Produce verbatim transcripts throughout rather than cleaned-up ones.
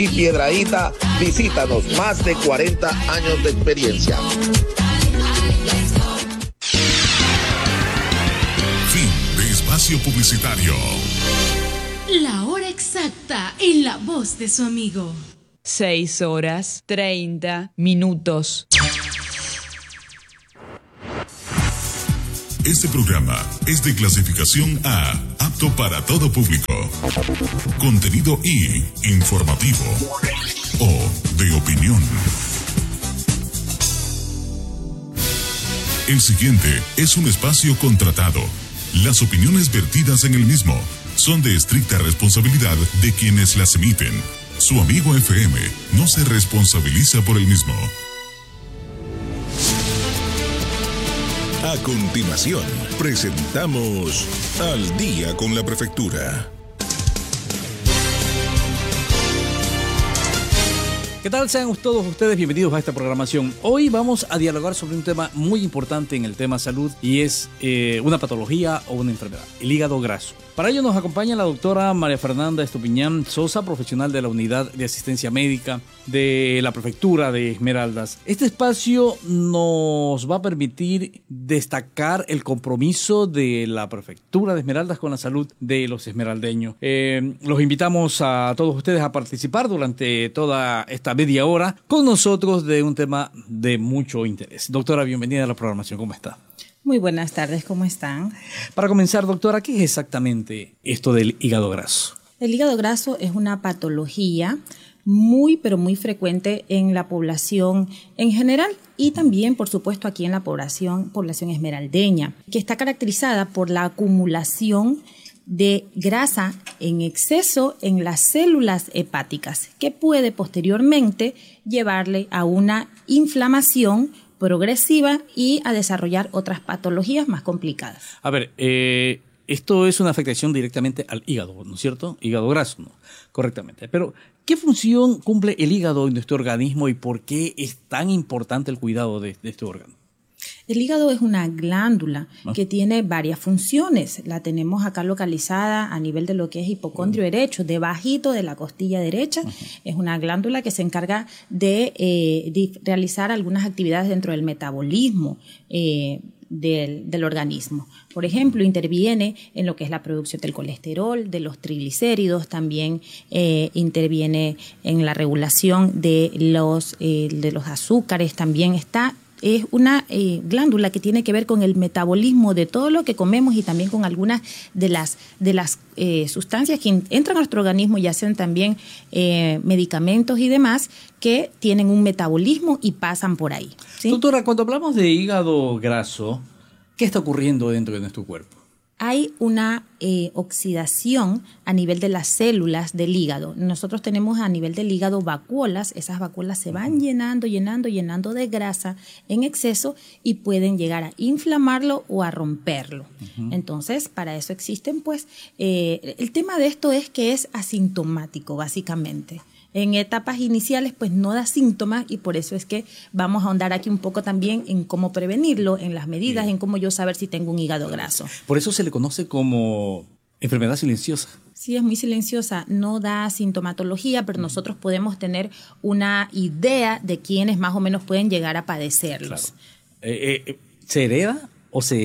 y Piedrahíta, visítanos, más de cuarenta años de experiencia. Fin de espacio publicitario. La hora exacta en la voz de su amigo. Seis horas, treinta minutos. Este programa es de clasificación A, apto para todo público. Contenido I, informativo o de opinión. El siguiente es un espacio contratado. Las opiniones vertidas en el mismo son de estricta responsabilidad de quienes las emiten. Su amigo F M no se responsabiliza por el mismo. A continuación, presentamos Al Día con la Prefectura. ¿Qué tal? Sean todos ustedes bienvenidos a esta programación. Hoy vamos a dialogar sobre un tema muy importante en el tema salud y es eh, una patología o una enfermedad, el hígado graso. Para ello nos acompaña la doctora María Fernanda Estupiñán Sosa, profesional de la Unidad de Asistencia Médica de la Prefectura de Esmeraldas. Este espacio nos va a permitir destacar el compromiso de la Prefectura de Esmeraldas con la salud de los esmeraldeños. Eh, los invitamos a todos ustedes a participar durante toda esta media hora con nosotros de un tema de mucho interés. Doctora, bienvenida a la programación. ¿Cómo está? Muy buenas tardes, ¿cómo están? Para comenzar, doctora, ¿qué es exactamente esto del hígado graso? El hígado graso es una patología muy, pero muy frecuente en la población en general y también, por supuesto, aquí en la población, población esmeraldeña, que está caracterizada por la acumulación de grasa en exceso en las células hepáticas, que puede posteriormente llevarle a una inflamación progresiva y a desarrollar otras patologías más complicadas. A ver, eh, esto es una afectación directamente al hígado, ¿no es cierto? Hígado graso, ¿no? Correctamente. Pero, ¿qué función cumple el hígado en nuestro organismo y por qué es tan importante el cuidado de, de este órgano? El hígado es una glándula ¿Ah? que tiene varias funciones. La tenemos acá localizada a nivel de lo que es hipocondrio uh-huh. derecho, debajito de la costilla derecha. Uh-huh. Es una glándula que se encarga de, eh, de realizar algunas actividades dentro del metabolismo eh, del, del organismo. Por ejemplo, interviene en lo que es la producción del colesterol, de los triglicéridos, también eh, interviene en la regulación de los, eh, de los azúcares, también está Es una eh, glándula que tiene que ver con el metabolismo de todo lo que comemos y también con algunas de las, de las eh, sustancias que entran a nuestro organismo y hacen también eh, medicamentos y demás que tienen un metabolismo y pasan por ahí, ¿sí? Doctora, cuando hablamos de hígado graso, ¿qué está ocurriendo dentro de nuestro cuerpo? Hay una eh, oxidación a nivel de las células del hígado. Nosotros tenemos a nivel del hígado vacuolas. Esas vacuolas se van llenando, llenando, llenando de grasa en exceso y pueden llegar a inflamarlo o a romperlo. Uh-huh. Entonces, para eso existen, pues, eh, el tema de esto es que es asintomático, básicamente. En etapas iniciales, pues no da síntomas y por eso es que vamos a ahondar aquí un poco también en cómo prevenirlo, en las medidas, Bien. en cómo yo saber si tengo un hígado graso. Por eso se le conoce como enfermedad silenciosa. Sí, es muy silenciosa, no da sintomatología, pero nosotros podemos tener una idea de quiénes más o menos pueden llegar a padecerlos. Claro. Eh, eh, ¿Se hereda o se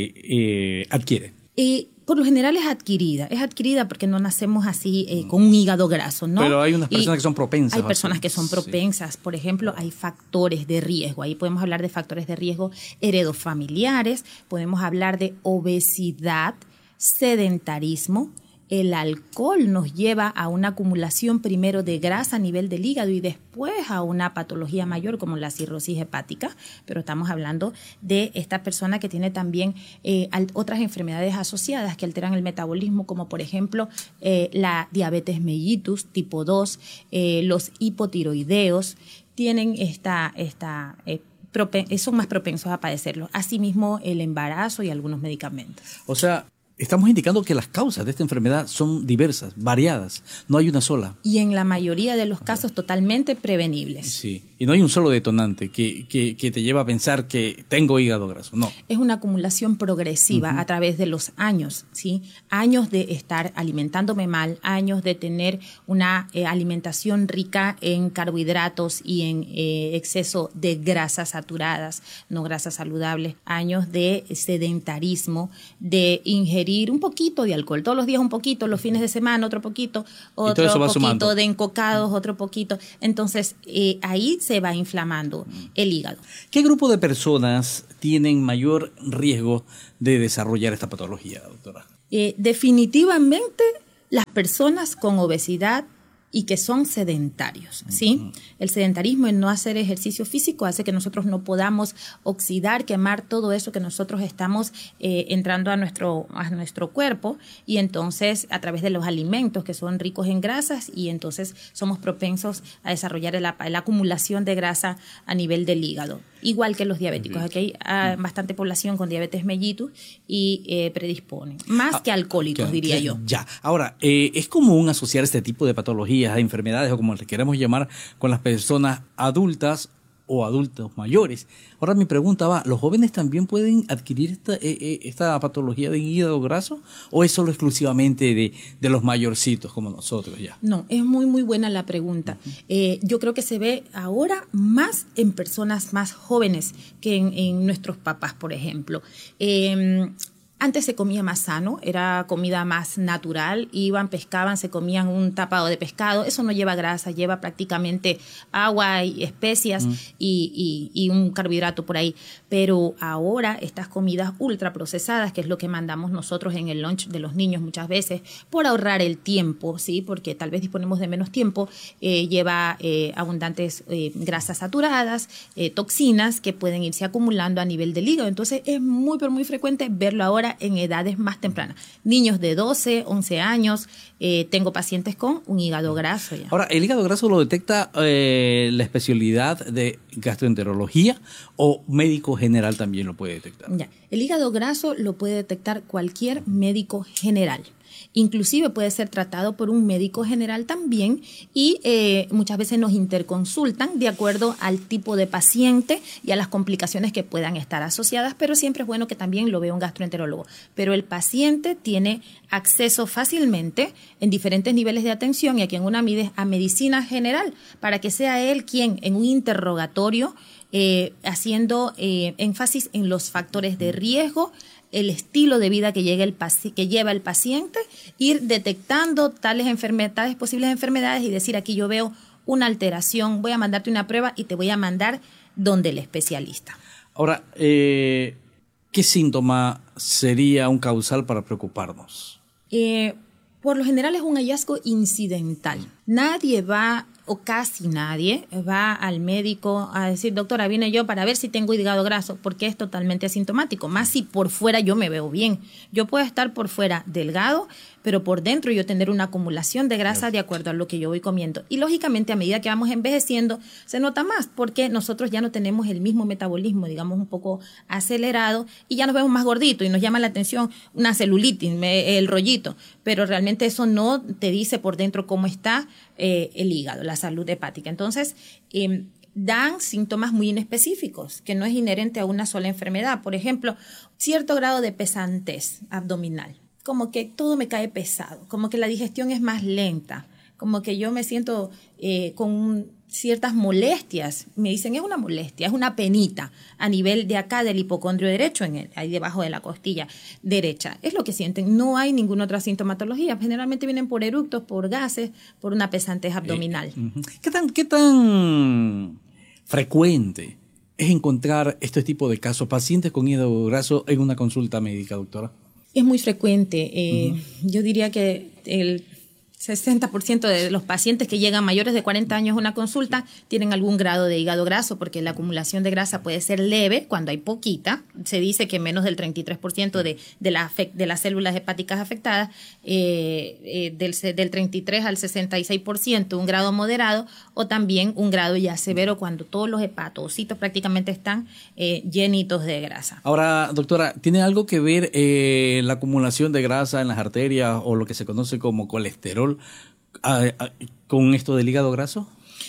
eh, adquiere? Y por lo general es adquirida, es adquirida porque no nacemos así eh, con un hígado graso, ¿no? Pero hay unas personas y que son propensas. Hay personas que son propensas, sí. Por ejemplo, hay factores de riesgo, ahí podemos hablar de factores de riesgo heredofamiliares, podemos hablar de obesidad, sedentarismo. El alcohol nos lleva a una acumulación primero de grasa a nivel del hígado y después a una patología mayor como la cirrosis hepática, pero estamos hablando de esta persona que tiene también eh, otras enfermedades asociadas que alteran el metabolismo, como por ejemplo eh, la diabetes mellitus tipo dos, eh, los hipotiroideos, tienen esta... esta eh, propen- son más propensos a padecerlo. Asimismo, el embarazo y algunos medicamentos. O sea, estamos indicando que las causas de esta enfermedad son diversas, variadas, no hay una sola. Y en la mayoría de los casos totalmente prevenibles. Sí, y no hay un solo detonante que, que, que te lleva a pensar que tengo hígado graso, no. Es una acumulación progresiva uh-huh. a través de los años, ¿sí? Años de estar alimentándome mal, años de tener una eh, alimentación rica en carbohidratos y en eh, exceso de grasas saturadas, no grasas saludables, años de sedentarismo, de ingerir un poquito de alcohol, todos los días un poquito, los fines de semana otro poquito, otro poquito sumando. De encocados, otro poquito. Entonces, eh, ahí se va inflamando el hígado. ¿Qué grupo de personas tienen mayor riesgo de desarrollar esta patología, doctora? Eh, definitivamente las personas con obesidad y que son sedentarios, ¿sí? Uh-huh. El sedentarismo en no hacer ejercicio físico hace que nosotros no podamos oxidar, quemar todo eso que nosotros estamos eh, entrando a nuestro, a nuestro cuerpo, y entonces a través de los alimentos que son ricos en grasas, y entonces somos propensos a desarrollar la, la acumulación de grasa a nivel del hígado. Igual que los diabéticos, uh-huh. aquí hay uh, bastante población con diabetes mellitus y eh, predisponen, más ah, que alcohólicos, ya, diría ya, yo. Ya, ahora, eh, es común asociar este tipo de patologías, de enfermedades, o como les queremos llamar, con las personas adultas o adultos mayores. Ahora mi pregunta va, ¿los jóvenes también pueden adquirir esta, eh, esta patología de hígado graso, o es solo exclusivamente de, de los mayorcitos como nosotros ya? No, es muy muy buena la pregunta. Uh-huh. Eh, yo creo que se ve ahora más en personas más jóvenes que en, en nuestros papás, por ejemplo. Eh, Antes se comía más sano, era comida más natural, iban, pescaban, se comían un tapado de pescado, eso no lleva grasa, lleva prácticamente agua y especias mm. y, y, y un carbohidrato por ahí. Pero ahora estas comidas ultraprocesadas, que es lo que mandamos nosotros en el lunch de los niños muchas veces, por ahorrar el tiempo, ¿sí? Porque tal vez disponemos de menos tiempo, eh, lleva eh, abundantes eh, grasas saturadas, eh, toxinas que pueden irse acumulando a nivel del hígado. Entonces es muy, pero muy frecuente verlo ahora en edades más tempranas. Niños de doce, once años, eh, tengo pacientes con un hígado graso ya. Ahora, ¿el hígado graso lo detecta eh, la especialidad de gastroenterología o médico general también lo puede detectar? Ya. El hígado graso lo puede detectar cualquier médico general. Inclusive puede ser tratado por un médico general también, y eh, muchas veces nos interconsultan de acuerdo al tipo de paciente y a las complicaciones que puedan estar asociadas, pero siempre es bueno que también lo vea un gastroenterólogo. Pero el paciente tiene acceso fácilmente en diferentes niveles de atención, y aquí en UNAMIDES, a medicina general, para que sea él quien en un interrogatorio, eh, haciendo eh, énfasis en los factores de riesgo, el estilo de vida que, llega el paci- que lleva el paciente, ir detectando tales enfermedades, posibles enfermedades, y decir, aquí yo veo una alteración, voy a mandarte una prueba y te voy a mandar donde el especialista. Ahora, eh, ¿qué síntoma sería un causal para preocuparnos? Eh, por lo general es un hallazgo incidental. Nadie va, o casi nadie, va al médico a decir, doctora, vine yo para ver si tengo hígado graso, porque es totalmente asintomático. Más si por fuera yo me veo bien. Yo puedo estar por fuera delgado, pero por dentro yo tener una acumulación de grasa de acuerdo a lo que yo voy comiendo. Y lógicamente a medida que vamos envejeciendo se nota más, porque nosotros ya no tenemos el mismo metabolismo, digamos un poco acelerado, y ya nos vemos más gorditos y nos llama la atención una celulitis, el rollito, pero realmente eso no te dice por dentro cómo está eh, el hígado, la salud hepática. Entonces, eh, dan síntomas muy inespecíficos, que no es inherente a una sola enfermedad. Por ejemplo, cierto grado de pesantez abdominal, como que todo me cae pesado, como que la digestión es más lenta, como que yo me siento eh, con ciertas molestias. Me dicen, es una molestia, es una penita a nivel de acá del hipocondrio derecho, en el, ahí debajo de la costilla derecha. Es lo que sienten. No hay ninguna otra sintomatología. Generalmente vienen por eructos, por gases, por una pesantez abdominal. Eh, uh-huh. ¿Qué tan, qué tan frecuente es encontrar este tipo de casos, pacientes con hígado graso en una consulta médica, doctora? Es muy frecuente. Eh, uh-huh. Yo diría que el sesenta por ciento de los pacientes que llegan mayores de cuarenta años a una consulta tienen algún grado de hígado graso, porque la acumulación de grasa puede ser leve cuando hay poquita. Se dice que menos del treinta y tres por ciento de, de, la, de las células hepáticas afectadas, eh, eh, del, del treinta y tres al sesenta y seis por ciento un grado moderado, o también un grado ya severo cuando todos los hepatocitos prácticamente están eh, llenitos de grasa. Ahora, doctora, ¿tiene algo que ver eh, la acumulación de grasa en las arterias o lo que se conoce como colesterol A, a, con esto del hígado graso?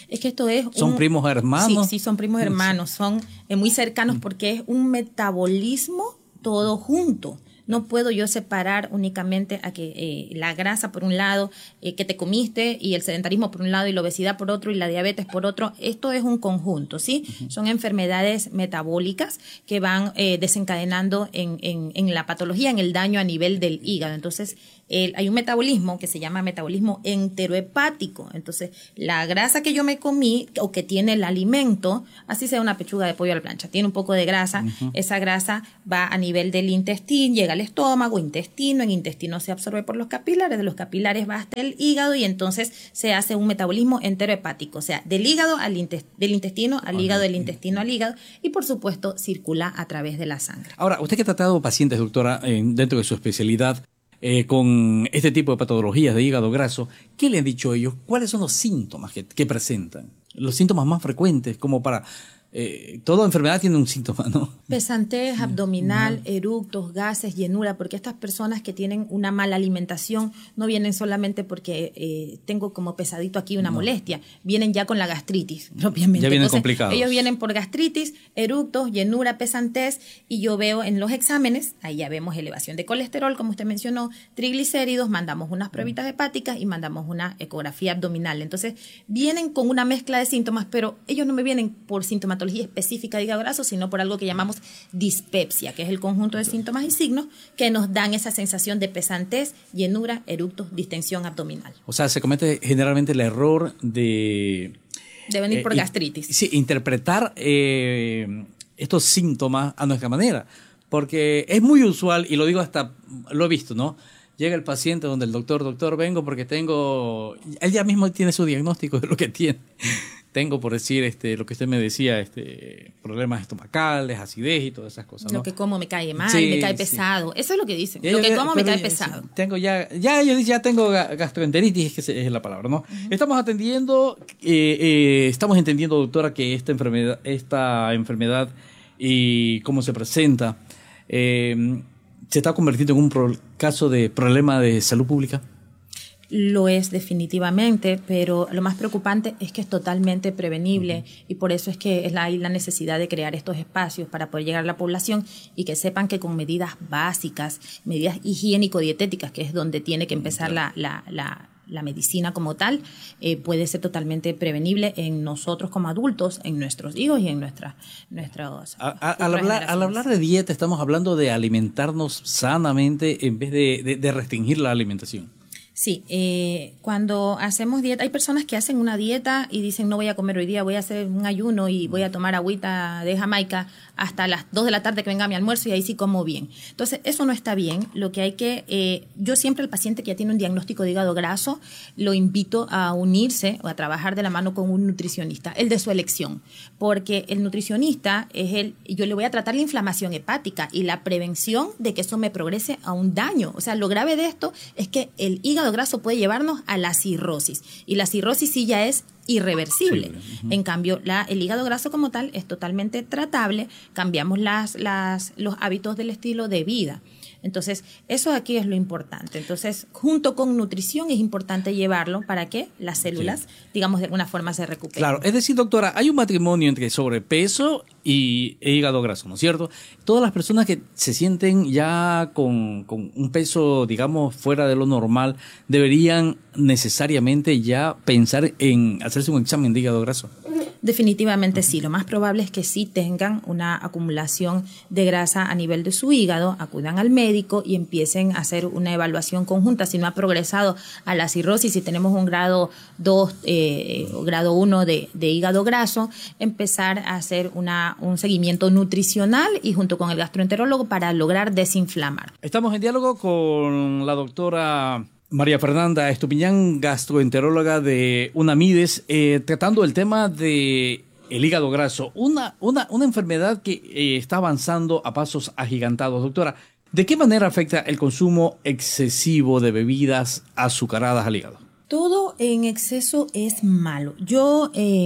Es que esto es... ¿Son un, primos hermanos? Sí, sí, son primos hermanos, son eh, muy cercanos porque es un metabolismo todo junto. No puedo yo separar únicamente a que eh, la grasa por un lado eh, que te comiste y el sedentarismo por un lado y la obesidad por otro y la diabetes por otro. Esto es un conjunto, ¿sí? Uh-huh. Son enfermedades metabólicas que van eh, desencadenando en, en, en la patología, en el daño a nivel del hígado. Entonces, el, hay un metabolismo que se llama metabolismo enterohepático. Entonces, la grasa que yo me comí o que tiene el alimento, así sea una pechuga de pollo a la plancha, tiene un poco de grasa, uh-huh. esa grasa va a nivel del intestino, llega al estómago, intestino, en intestino se absorbe por los capilares, de los capilares va hasta el hígado y entonces se hace un metabolismo enterohepático, o sea, del hígado al intest- del intestino al hígado, del intestino al hígado y por supuesto circula a través de la sangre. Ahora, usted que ha tratado pacientes, doctora, eh, dentro de su especialidad, eh, con este tipo de patologías de hígado graso, ¿qué le han dicho ellos? ¿Cuáles son los síntomas que, que presentan? Los síntomas más frecuentes, como para... Eh, toda enfermedad tiene un síntoma, ¿no? Pesantez abdominal, eructos, gases, llenura, porque estas personas que tienen una mala alimentación no vienen solamente porque eh, tengo como pesadito aquí una no. molestia, vienen ya con la gastritis, propiamente. Ya vienen Entonces, complicados. Ellos vienen por gastritis, eructos, llenura, pesantez, y yo veo en los exámenes, ahí ya vemos elevación de colesterol, como usted mencionó, triglicéridos, mandamos unas pruebitas hepáticas y mandamos una ecografía abdominal. Entonces, vienen con una mezcla de síntomas, pero ellos no me vienen por sintomatología específica de hígado graso, sino por algo que llamamos dispepsia, que es el conjunto de síntomas y signos que nos dan esa sensación de pesantez, llenura, eructos, distensión abdominal. O sea, se comete generalmente el error de... De venir eh, por gastritis. Sí, interpretar eh, estos síntomas a nuestra manera, porque es muy usual, y lo digo hasta, lo he visto, ¿no? Llega el paciente donde el doctor, doctor, vengo porque tengo... Él ya mismo tiene su diagnóstico de lo que tiene. Tengo, por decir, este, lo que usted me decía, este, problemas estomacales, acidez y todas esas cosas, ¿no? Lo que como me cae mal, sí, me cae sí. pesado. Eso es lo que dicen. Ya, lo que ya, como me cae ya, pesado. Sí, tengo ya, ya, yo ya tengo gastroenteritis, es que es la palabra, ¿no? Uh-huh. Estamos atendiendo, eh, eh, estamos entendiendo, doctora, que esta enfermedad, esta enfermedad y cómo se presenta, eh, se está convirtiendo en un pro- caso de problema de salud pública. Lo es definitivamente, pero lo más preocupante es que es totalmente prevenible uh-huh. y por eso es que es la, hay la necesidad de crear estos espacios para poder llegar a la población y que sepan que con medidas básicas, medidas higiénico-dietéticas, que es donde tiene que empezar uh-huh. la, la, la, la medicina como tal, eh, puede ser totalmente prevenible en nosotros como adultos, en nuestros hijos y en nuestras... nuestras a, a, al, hablar, al hablar de dieta estamos hablando de alimentarnos sanamente en vez de, de, de restringir la alimentación. Sí, eh, cuando hacemos dieta, hay personas que hacen una dieta y dicen no voy a comer hoy día, voy a hacer un ayuno y voy a tomar agüita de Jamaica hasta las dos de la tarde que venga mi almuerzo y ahí sí como bien. Entonces, eso no está bien. Lo que hay que, eh, yo siempre al paciente que ya tiene un diagnóstico de hígado graso, lo invito a unirse o a trabajar de la mano con un nutricionista, el de su elección, porque el nutricionista es el, yo le voy a tratar la inflamación hepática y la prevención de que eso me progrese a un daño. O sea, lo grave de esto es que el hígado graso puede llevarnos a la cirrosis y la cirrosis sí ya es irreversible. Sí, uh-huh. En cambio, la, el hígado graso como tal es totalmente tratable, cambiamos las, las, los hábitos del estilo de vida. Entonces, eso aquí es lo importante. Entonces, junto con nutrición es importante llevarlo para que las células, sí. digamos, de alguna forma se recuperen. Claro, es decir, doctora, hay un matrimonio entre sobrepeso y e hígado graso, ¿no es cierto? Todas las personas que se sienten ya con, con un peso, digamos, fuera de lo normal, deberían necesariamente ya pensar en hacerse un examen de hígado graso. Definitivamente sí, lo más probable es que sí tengan una acumulación de grasa a nivel de su hígado, acudan al médico y empiecen a hacer una evaluación conjunta. Si no ha progresado a la cirrosis, si tenemos un grado dos eh, o grado uno de, de hígado graso, empezar a hacer una, un seguimiento nutricional y junto con el gastroenterólogo para lograr desinflamar. Estamos en diálogo con la doctora María Fernanda Estupiñán, gastroenteróloga de UNAMIDES, eh, tratando el tema de el hígado graso, una, una, una enfermedad que eh, está avanzando a pasos agigantados. Doctora, ¿de qué manera afecta el consumo excesivo de bebidas azucaradas al hígado? Todo en exceso es malo. Yo, eh,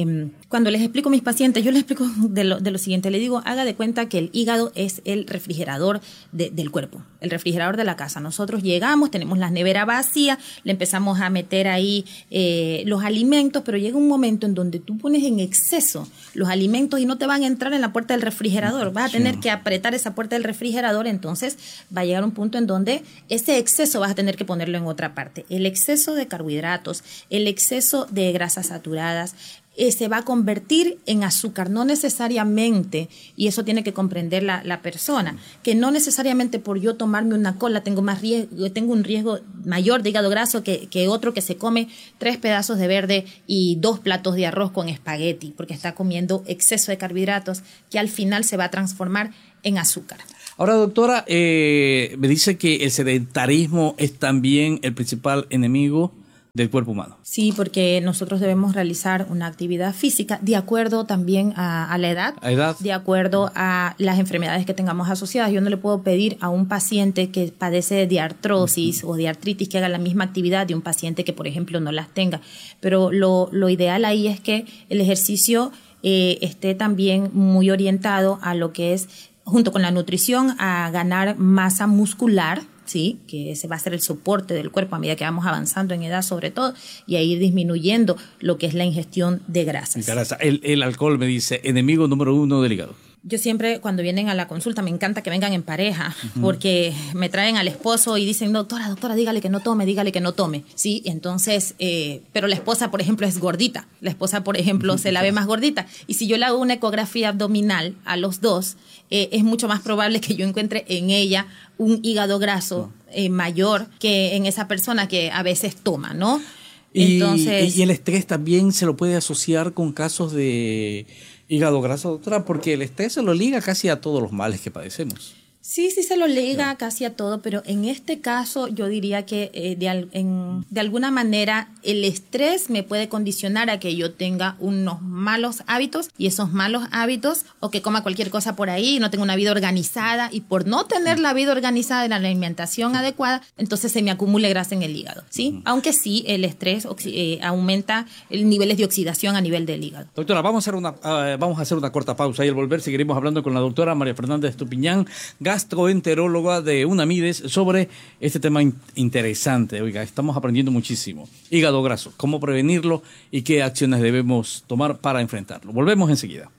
cuando les explico a mis pacientes, yo les explico de lo, de lo siguiente, le digo, haga de cuenta que el hígado es el refrigerador de, del cuerpo, el refrigerador de la casa. Nosotros llegamos, tenemos la nevera vacía, le empezamos a meter ahí eh, los alimentos, pero llega un momento en donde tú pones en exceso los alimentos y no te van a entrar en la puerta del refrigerador, vas a tener sí. que apretar esa puerta del refrigerador, entonces va a llegar un punto en donde ese exceso vas a tener que ponerlo en otra parte. El exceso de carbohidratos, el exceso de grasas saturadas, Eh, se va a convertir en azúcar, no necesariamente, y eso tiene que comprender la, la persona, que no necesariamente por yo tomarme una cola tengo más riesgo, tengo un riesgo mayor de hígado graso que, que otro que se come tres pedazos de verde y dos platos de arroz con espagueti, porque está comiendo exceso de carbohidratos que al final se va a transformar en azúcar. Ahora, doctora, eh, me dice que el sedentarismo es también el principal enemigo del cuerpo humano. Sí, porque nosotros debemos realizar una actividad física de acuerdo también a, a la edad, ¿A edad? de acuerdo a las enfermedades que tengamos asociadas. Yo no le puedo pedir a un paciente que padece de artrosis uh-huh. o de artritis que haga la misma actividad de un paciente que, por ejemplo, no las tenga. Pero lo, lo ideal ahí es que el ejercicio eh, esté también muy orientado a lo que es, junto con la nutrición, a ganar masa muscular, sí, que ese va a ser el soporte del cuerpo a medida que vamos avanzando en edad sobre todo, y a ir disminuyendo lo que es la ingestión de grasas. Grasa. El, el alcohol, me dice, enemigo número uno del hígado. Yo siempre cuando vienen a la consulta me encanta que vengan en pareja, uh-huh. porque me traen al esposo y dicen, doctora, doctora, dígale que no tome, dígale que no tome. Sí, entonces, eh, pero la esposa, por ejemplo, es gordita. La esposa, por ejemplo, uh-huh. se la ve más gordita. Y si yo le hago una ecografía abdominal a los dos, eh, es mucho más probable que yo encuentre en ella un hígado graso eh, mayor que en esa persona que a veces toma, ¿no? Y, entonces, y el estrés también se lo puede asociar con casos de hígado graso, doctora, porque el estrés se lo liga casi a todos los males que padecemos. Sí, sí se lo liga no. casi a todo, pero en este caso yo diría que eh, de, al, en, de alguna manera el estrés me puede condicionar a que yo tenga unos malos hábitos, y esos malos hábitos, o que coma cualquier cosa por ahí, no tenga una vida organizada, y por no tener la vida organizada en la alimentación sí. adecuada, entonces se me acumule grasa en el hígado, ¿sí? Uh-huh. Aunque sí, el estrés oxi- eh, aumenta los niveles de oxidación a nivel del hígado. Doctora, vamos a hacer una, uh, vamos a hacer una corta pausa y al volver seguiremos hablando con la doctora María Fernanda Estupiñán, gastroenteróloga de UNAMIDES, sobre este tema in- interesante. Oiga, estamos aprendiendo muchísimo. Hígado graso, cómo prevenirlo y qué acciones debemos tomar para enfrentarlo. Volvemos enseguida.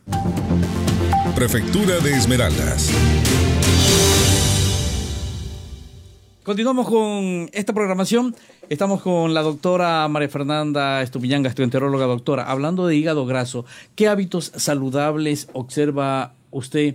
Prefectura de Esmeraldas. Continuamos con esta programación. Estamos con la doctora María Fernanda Estupiñán, gastroenteróloga. Doctora, hablando de hígado graso, ¿qué hábitos saludables observa usted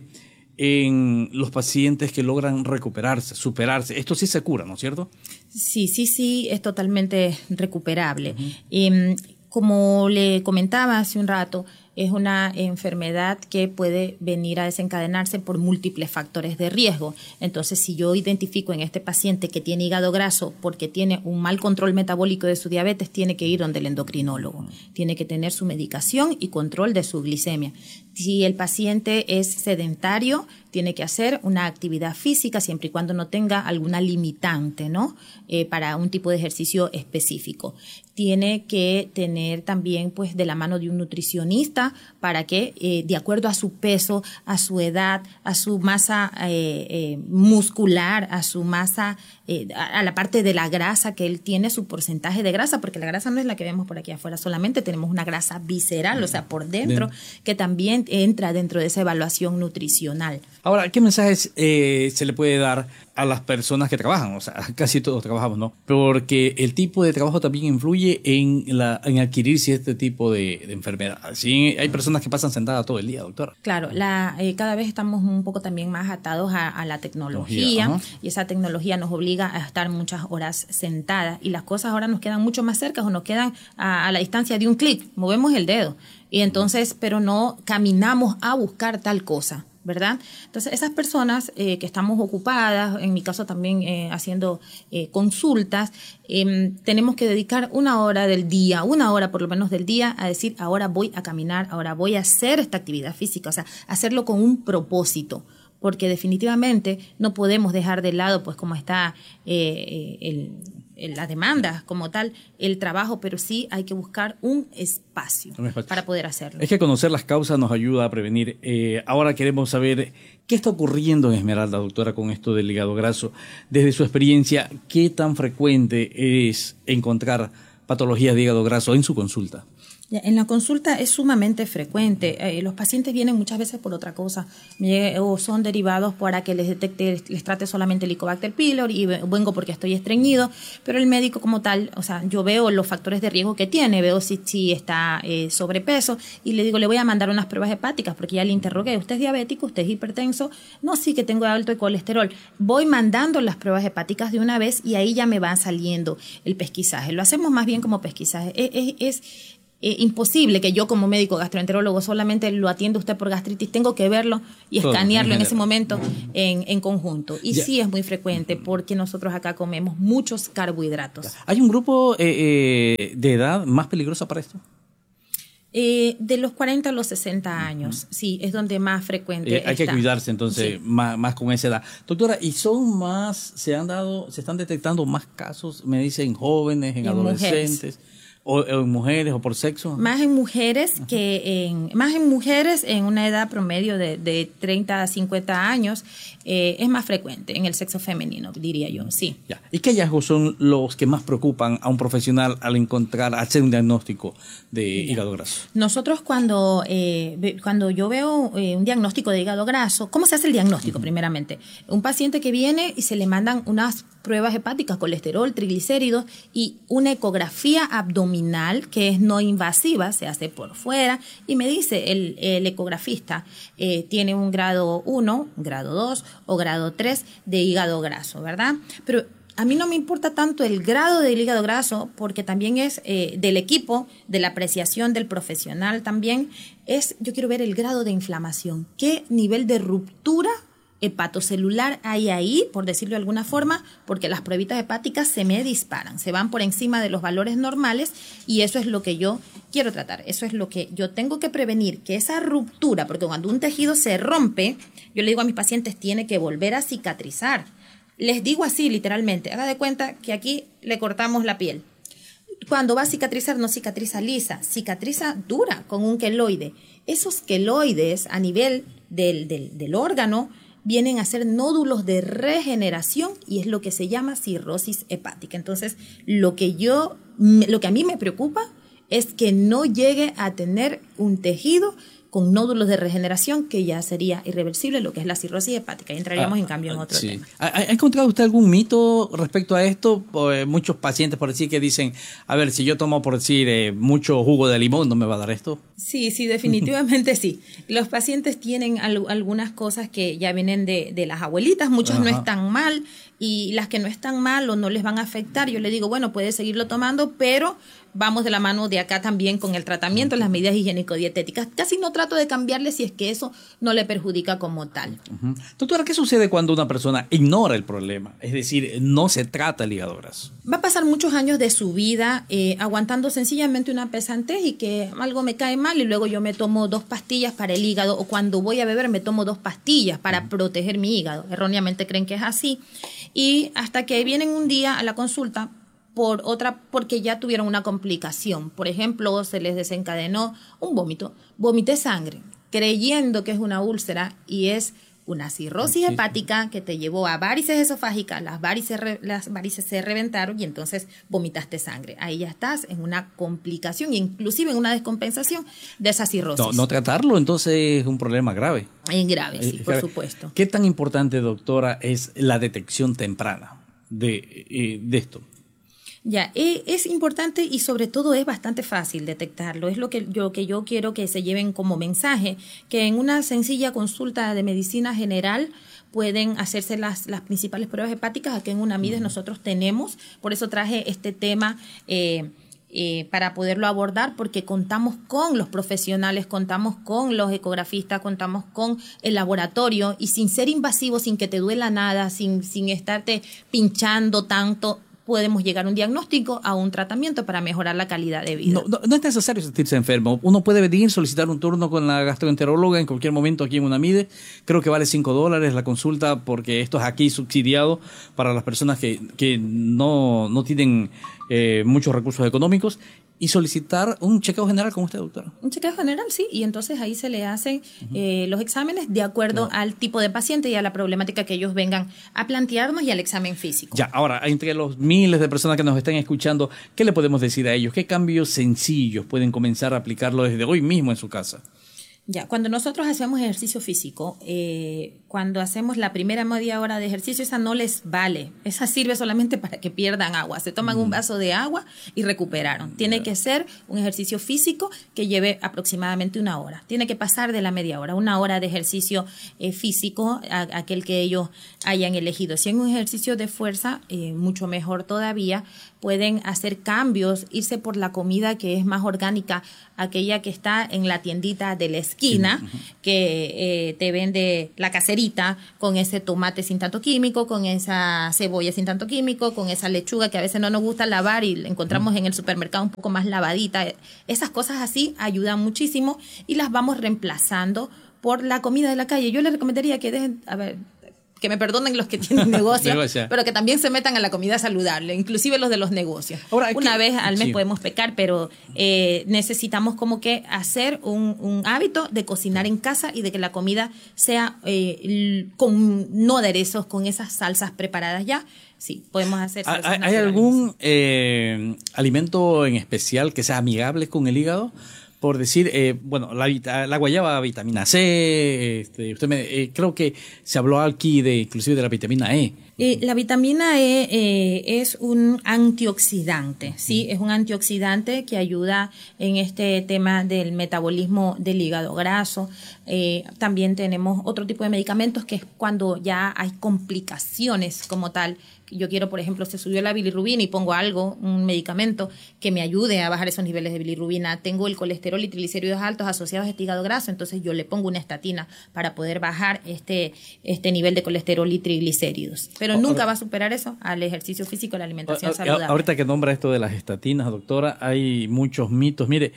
en los pacientes que logran recuperarse, superarse? Esto sí se cura, ¿no es cierto? Sí, sí, sí, es totalmente recuperable. Uh-huh. Eh, como le comentaba hace un rato, es una enfermedad que puede venir a desencadenarse por múltiples factores de riesgo. Entonces, si yo identifico en este paciente que tiene hígado graso porque tiene un mal control metabólico de su diabetes, tiene que ir donde el endocrinólogo. Tiene que tener su medicación y control de su glicemia. Si el paciente es sedentario, tiene que hacer una actividad física siempre y cuando no tenga alguna limitante, ¿no? Eh, para un tipo de ejercicio específico. Tiene que tener también, pues, de la mano de un nutricionista para que, eh, de acuerdo a su peso, a su edad, a su masa eh, eh, muscular, a su masa, eh, a, a la parte de la grasa que él tiene, su porcentaje de grasa, porque la grasa no es la que vemos por aquí afuera, solamente tenemos una grasa visceral, uh-huh. o sea, por dentro, Bien. que también entra dentro de esa evaluación nutricional. Ahora, ¿qué mensajes eh, se le puede dar a las personas que trabajan? O sea, casi todos trabajamos, ¿no? Porque el tipo de trabajo también influye en, la, en adquirir este tipo de, de enfermedad. Sí, hay personas que pasan sentadas todo el día, doctora. Claro, la, eh, cada vez estamos un poco también más atados a, a la tecnología, uh-huh. y esa tecnología nos obliga a estar muchas horas sentadas, y las cosas ahora nos quedan mucho más cerca o nos quedan a, a la distancia de un clic, movemos el dedo, y entonces, pero no caminamos a buscar tal cosa, ¿verdad? Entonces, esas personas eh, que estamos ocupadas, en mi caso también eh, haciendo eh, consultas, eh, tenemos que dedicar una hora del día, una hora por lo menos del día, a decir, ahora voy a caminar, ahora voy a hacer esta actividad física, o sea, hacerlo con un propósito, porque definitivamente no podemos dejar de lado, pues, como está eh, el la demanda como tal, el trabajo, pero sí hay que buscar un espacio, un espacio. para poder hacerlo. Es que conocer las causas nos ayuda a prevenir. Eh, ahora queremos saber qué está ocurriendo en Esmeralda, doctora, con esto del hígado graso. Desde su experiencia, ¿qué tan frecuente es encontrar patologías de hígado graso en su consulta? En la consulta es sumamente frecuente. Eh, los pacientes vienen muchas veces por otra cosa eh, o son derivados para que les detecte, les trate solamente el Helicobacter pylori y vengo porque estoy estreñido, pero el médico como tal, o sea, yo veo los factores de riesgo que tiene, veo si, si está eh, sobrepeso y le digo, le voy a mandar unas pruebas hepáticas porque ya le interrogué, ¿usted es diabético? ¿Usted es hipertenso? No, sí que tengo alto de colesterol. Voy mandando las pruebas hepáticas de una vez y ahí ya me va saliendo el pesquisaje. Lo hacemos más bien como pesquisaje. Es... es, es Eh, imposible que yo como médico gastroenterólogo solamente lo atienda usted por gastritis, tengo que verlo y Todo, escanearlo en, en ese momento en, en conjunto. Y ya. sí es muy frecuente porque nosotros acá comemos muchos carbohidratos. ¿Hay un grupo eh, eh, de edad más peligroso para esto? Eh, de los cuarenta a los sesenta años, uh-huh. sí, es donde más frecuente eh, Hay está. que cuidarse entonces sí. más, más con esa edad. Doctora, ¿y son más, se han dado, se están detectando más casos, me dicen, jóvenes, en, en adolescentes? Mujeres. O, o en mujeres o por sexo. Más en mujeres Ajá. que en más en mujeres en una edad promedio de, de treinta a cincuenta años eh, es más frecuente en el sexo femenino, diría yo, sí. Ya. ¿Y qué hallazgos son los que más preocupan a un profesional al encontrar, al hacer un diagnóstico de ya. hígado graso? Nosotros cuando eh, cuando yo veo eh, un diagnóstico de hígado graso, ¿cómo se hace el diagnóstico? Uh-huh. Primeramente, un paciente que viene y se le mandan unas pruebas hepáticas, colesterol, triglicéridos y una ecografía abdominal que es no invasiva, se hace por fuera y me dice el, el ecografista eh, tiene un grado uno, grado dos o grado tres de hígado graso, ¿verdad? Pero a mí no me importa tanto el grado del hígado graso porque también es eh, del equipo, de la apreciación del profesional también, es yo quiero ver el grado de inflamación, qué nivel de ruptura hepatocelular hay ahí, por decirlo de alguna forma, porque las pruebitas hepáticas se me disparan, se van por encima de los valores normales y eso es lo que yo quiero tratar, eso es lo que yo tengo que prevenir, que esa ruptura, porque cuando un tejido se rompe, yo le digo a mis pacientes, tiene que volver a cicatrizar. Les digo así literalmente, haga de cuenta que aquí le cortamos la piel. Cuando va a cicatrizar, no cicatriza lisa, cicatriza dura con un queloide. Esos queloides a nivel del, del, del órgano vienen a ser nódulos de regeneración y es lo que se llama cirrosis hepática. Entonces, lo que yo, lo que a mí me preocupa es que no llegue a tener un tejido con nódulos de regeneración, que ya sería irreversible, lo que es la cirrosis hepática. Y entraríamos, ah, en cambio, en otro sí. tema. ¿Ha, ¿Ha encontrado usted algún mito respecto a esto? Pues muchos pacientes, por decir, que dicen, a ver, si yo tomo, por decir, eh, mucho jugo de limón, ¿no me va a dar esto? Sí, sí, definitivamente sí. Los pacientes tienen al, algunas cosas que ya vienen de, de las abuelitas, muchas Ajá. no están mal, y las que no están mal o no les van a afectar, yo le digo, bueno, puedes seguirlo tomando, pero vamos de la mano de acá también con el tratamiento, las medidas higiénico-dietéticas. Casi no trato de cambiarle si es que eso no le perjudica como tal. Uh-huh. Doctora, ¿qué sucede cuando una persona ignora el problema? Es decir, no se trata el hígado graso. Va a pasar muchos años de su vida eh, aguantando sencillamente una pesantez y que algo me cae mal y luego yo me tomo dos pastillas para el hígado o cuando voy a beber me tomo dos pastillas para uh-huh. proteger mi hígado. Erróneamente creen que es así. Y hasta que vienen un día a la consulta por otra, porque ya tuvieron una complicación. Por ejemplo, se les desencadenó un vómito, vomité sangre, creyendo que es una úlcera y es una cirrosis sí. hepática que te llevó a varices esofágicas, las varices, las varices se reventaron y entonces vomitaste sangre. Ahí ya estás en una complicación, inclusive en una descompensación de esa cirrosis. No, no tratarlo entonces es un problema grave. Es grave, sí, es por grave. supuesto. ¿Qué tan importante, doctora, es la detección temprana de, eh, de esto? Ya, es importante y sobre todo es bastante fácil detectarlo. Es lo que yo, que yo quiero que se lleven como mensaje, que en una sencilla consulta de medicina general pueden hacerse las, las principales pruebas hepáticas. Aquí en UNAMIDES nosotros tenemos, por eso traje este tema eh, eh, para poderlo abordar, porque contamos con los profesionales, contamos con los ecografistas, contamos con el laboratorio y sin ser invasivo, sin que te duela nada, sin, sin estarte pinchando tanto, podemos llegar a un diagnóstico, a un tratamiento para mejorar la calidad de vida. No, no, no es necesario sentirse enfermo. Uno puede venir, solicitar un turno con la gastroenteróloga en cualquier momento aquí en UNAMIDE. Creo que vale cinco dólares la consulta, porque esto es aquí subsidiado para las personas que, que no, no tienen eh, muchos recursos económicos, y solicitar un chequeo general con usted, doctora. Un chequeo general, sí, y entonces ahí se le hacen uh-huh. eh, los exámenes de acuerdo uh-huh. al tipo de paciente y a la problemática que ellos vengan a plantearnos y al examen físico. Ya, ahora, entre los miles de personas que nos están escuchando, ¿qué le podemos decir a ellos? ¿Qué cambios sencillos pueden comenzar a aplicarlo desde hoy mismo en su casa? Ya, cuando nosotros hacemos ejercicio físico, eh, cuando hacemos la primera media hora de ejercicio, esa no les vale. Esa sirve solamente para que pierdan agua. Se toman mm. un vaso de agua y recuperaron. Tiene yeah. que ser un ejercicio físico que lleve aproximadamente una hora. Tiene que pasar de la media hora, una hora de ejercicio eh, físico, a, a aquel que ellos hayan elegido. Si es un ejercicio de fuerza, eh, mucho mejor todavía. Pueden hacer cambios, irse por la comida que es más orgánica, aquella que está en la tiendita de la esquina, sí. uh-huh. que eh, te vende la caserita con ese tomate sin tanto químico, con esa cebolla sin tanto químico, con esa lechuga que a veces no nos gusta lavar y la encontramos uh-huh. en el supermercado un poco más lavadita. Esas cosas así ayudan muchísimo y las vamos reemplazando por la comida de la calle. Yo les recomendaría que dejen, a ver, que me perdonen los que tienen negocio, pero que también se metan a la comida saludable, inclusive los de los negocios. Ahora, Una que, vez al mes sí. podemos pecar, pero eh, necesitamos como que hacer un, un hábito de cocinar en casa y de que la comida sea eh, con no aderezos, con esas salsas preparadas ya. Sí, podemos hacer salsas ¿Hay algún eh, alimento en especial que sea amigable con el hígado? Por decir, eh, bueno, la, la guayaba, vitamina C, este, usted me, eh, creo que se habló aquí de inclusive de la vitamina E. Eh, la vitamina E eh, es un antioxidante, ¿sí? Es un antioxidante que ayuda en este tema del metabolismo del hígado graso. Eh, también tenemos otro tipo de medicamentos que es cuando ya hay complicaciones como tal. Yo quiero, por ejemplo, se subió la bilirrubina y pongo algo, un medicamento que me ayude a bajar esos niveles de bilirrubina. Tengo el colesterol y triglicéridos altos asociados a este hígado graso, entonces yo le pongo una estatina para poder bajar este, este nivel de colesterol y triglicéridos. Pero oh, nunca ahora, va a superar eso al ejercicio físico y la alimentación oh, saludable. Ahorita que nombra esto de las estatinas, doctora, hay muchos mitos. Mire,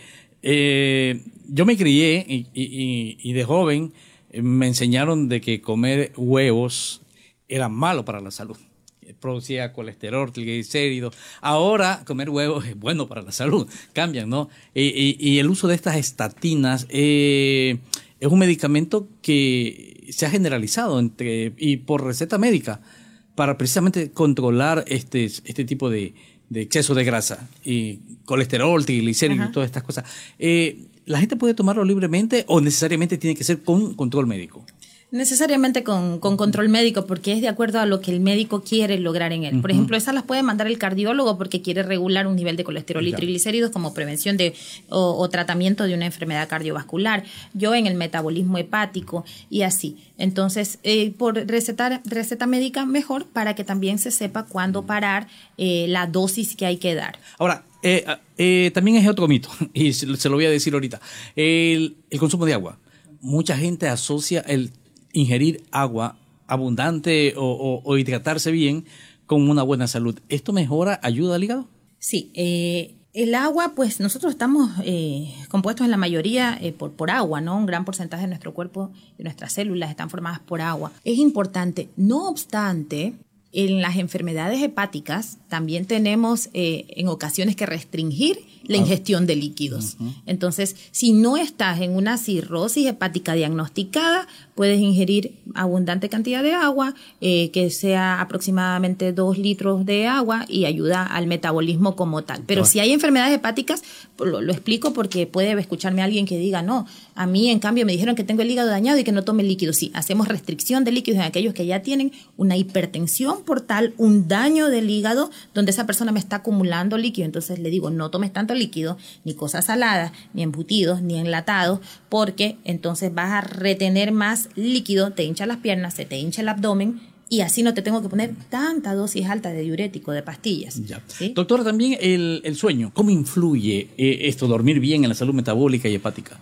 eh, yo me crié y, y, y de joven eh, me enseñaron de que comer huevos era malo para la salud. Producía colesterol, triglicéridos. Ahora comer huevos es bueno para la salud. Cambian, ¿no? Y, y, y el uso de estas estatinas eh, es un medicamento que se ha generalizado entre y por receta médica para precisamente controlar este, este tipo de, de exceso de grasa y colesterol, triglicéridos y todas estas cosas. Eh, ¿La gente puede tomarlo libremente o necesariamente tiene que ser con control médico? Necesariamente con, con control médico, porque es de acuerdo a lo que el médico quiere lograr en él. Por uh-huh. ejemplo, esas las puede mandar el cardiólogo porque quiere regular un nivel de colesterol ya. y triglicéridos como prevención de o, o tratamiento de una enfermedad cardiovascular. Yo en el metabolismo hepático y así. Entonces, eh, por recetar, receta médica mejor para que también se sepa cuándo parar eh, la dosis que hay que dar. Ahora, eh, eh, también es otro mito, y se, se lo voy a decir ahorita. El, el consumo de agua. Mucha gente asocia el ingerir agua abundante o, o, o hidratarse bien con una buena salud. ¿Esto mejora, ayuda al hígado? Sí, eh, el agua, pues nosotros estamos eh, compuestos en la mayoría eh, por, por agua, ¿no? Un gran porcentaje de nuestro cuerpo, de nuestras células están formadas por agua. Es importante, no obstante, en las enfermedades hepáticas también tenemos eh, en ocasiones que restringir la ingestión de líquidos. Uh-huh. Entonces, si no estás en una cirrosis hepática diagnosticada, puedes ingerir abundante cantidad de agua, eh, que sea aproximadamente dos litros de agua y ayuda al metabolismo como tal. Pero uh-huh. si hay enfermedades hepáticas, lo, lo explico porque puede escucharme alguien que diga, no, a mí en cambio me dijeron que tengo el hígado dañado y que no tome líquidos. Sí, hacemos restricción de líquidos en aquellos que ya tienen una hipertensión portal, un daño del hígado, donde esa persona me está acumulando líquido. Entonces le digo, no tomes tanto líquido, ni cosas saladas, ni embutidos, ni enlatados, porque entonces vas a retener más líquido, te hincha las piernas, se te hincha el abdomen y así no te tengo que poner tanta dosis alta de diurético, de pastillas. Ya. ¿Sí? Doctora, también el, el sueño, ¿cómo influye eh, esto, dormir bien en la salud metabólica y hepática?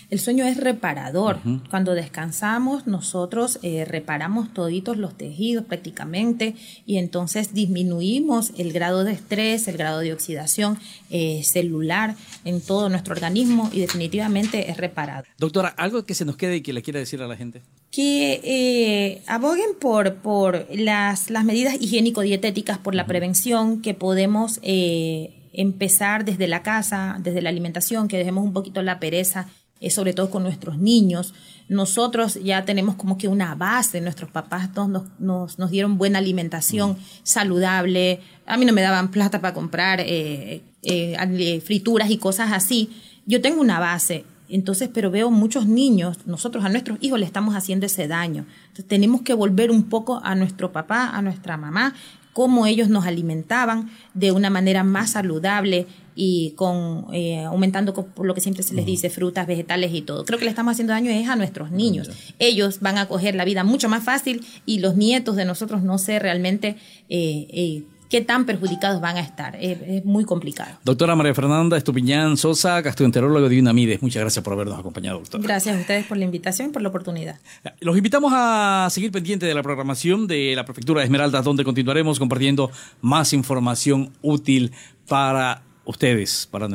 El sueño es reparador. Uh-huh. Cuando descansamos, nosotros eh, reparamos toditos los tejidos prácticamente y entonces disminuimos el grado de estrés, el grado de oxidación eh, celular en todo nuestro organismo y definitivamente es reparador. Doctora, ¿algo que se nos quede y que le quiera decir a la gente? Que eh, aboguen por, por las, las medidas higiénico-dietéticas, por la prevención, que podemos eh, empezar desde la casa, desde la alimentación, que dejemos un poquito la pereza, eh, sobre todo con nuestros niños. Nosotros ya tenemos como que una base, nuestros papás nos, nos, nos dieron buena alimentación mm. saludable, a mí no me daban plata para comprar eh, eh, frituras y cosas así. Yo tengo una base. Entonces, pero veo muchos niños, nosotros a nuestros hijos le estamos haciendo ese daño. Entonces, tenemos que volver un poco a nuestro papá, a nuestra mamá, cómo ellos nos alimentaban de una manera más saludable y con eh, aumentando por lo que siempre se les dice, frutas, vegetales y todo. Creo que le estamos haciendo daño es a nuestros niños. Ellos van a coger la vida mucho más fácil y los nietos de nosotros no sé realmente eh, eh, qué tan perjudicados van a estar. Es, es muy complicado. Doctora María Fernanda Estupiñán Sosa, gastroenteróloga de UNAMIDES. Muchas gracias por habernos acompañado, doctora. Gracias a ustedes por la invitación y por la oportunidad. Los invitamos a seguir pendiente de la programación de la Prefectura de Esmeraldas, donde continuaremos compartiendo más información útil para ustedes, para